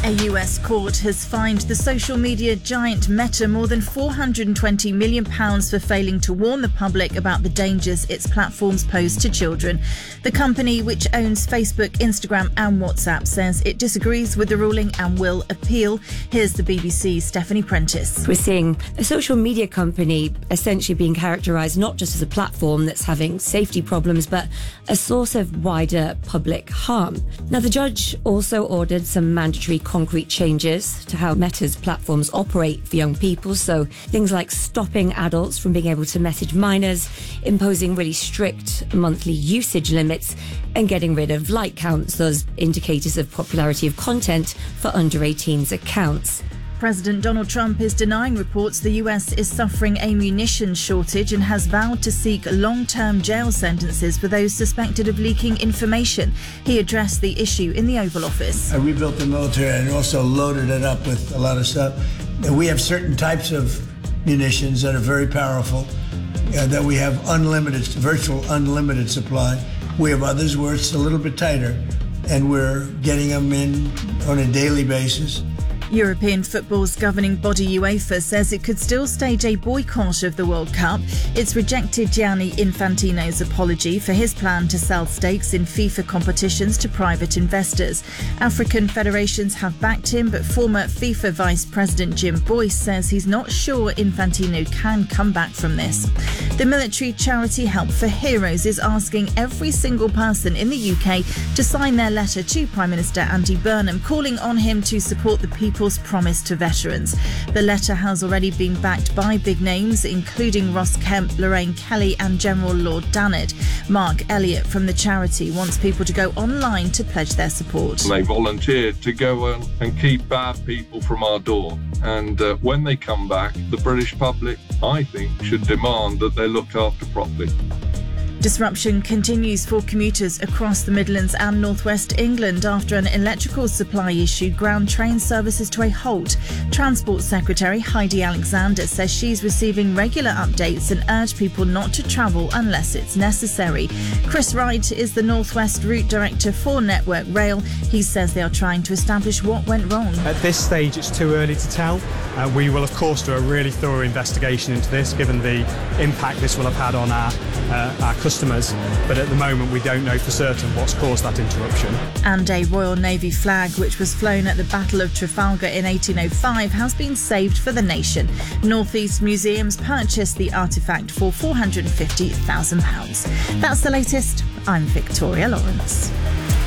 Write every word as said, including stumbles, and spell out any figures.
A U S court has fined the social media giant Meta more than four hundred twenty million pounds for failing to warn the public about the dangers its platforms pose to children. The company, which owns Facebook, Instagram and WhatsApp, says it disagrees with the ruling and will appeal. Here's the B B C's Stephanie Prentice. We're seeing a social media company essentially being characterised not just as a platform that's having safety problems, but a source of wider public harm. Now, the judge also ordered some mandatory concrete changes to how Meta's platforms operate for young people. So things like stopping adults from being able to message minors, imposing really strict monthly usage limits, and getting rid of like counts, those indicators of popularity of content for under eighteens accounts. President Donald Trump is denying reports the U S is suffering a munitions shortage and has vowed to seek long-term jail sentences for those suspected of leaking information. He addressed the issue in the Oval Office. I rebuilt the military and also loaded it up with a lot of stuff. We have certain types of munitions that are very powerful, uh, that we have unlimited, virtual unlimited supply. We have others where it's a little bit tighter, and we're getting them in on a daily basis. European football's governing body UEFA says it could still stage a boycott of the World Cup. It's rejected Gianni Infantino's apology for his plan to sell stakes in FIFA competitions to private investors. African federations have backed him, but former FIFA Vice President Jim Boyce says he's not sure Infantino can come back from this. The military charity Help for Heroes is asking every single person in the U K to sign their letter to Prime Minister Andy Burnham, calling on him to support the people promise to veterans. The letter has already been backed by big names, including Ross Kemp, Lorraine Kelly and General Lord Dannatt. Mark Elliott from the charity wants people to go online to pledge their support. They volunteered to go and keep bad people from our door. And uh, when they come back, the British public, I think, should demand that they're looked after properly. Disruption continues for commuters across the Midlands and North West England after an electrical supply issue ground train services to a halt. Transport Secretary Heidi Alexander says she's receiving regular updates and urged people not to travel unless it's necessary. Chris Wright is the North West Route Director for Network Rail. He says they are trying to establish what went wrong. At this stage, it's too early to tell. Uh, we will, of course, do a really thorough investigation into this, given the impact this will have had on our, uh, our customers. But at the moment, we don't know for certain what's caused that interruption. And a Royal Navy flag, which was flown at the Battle of Trafalgar in eighteen oh five, has been saved for the nation. North East Museums purchased the artefact for four hundred fifty thousand pounds. That's the latest. I'm Victoria Lawrence.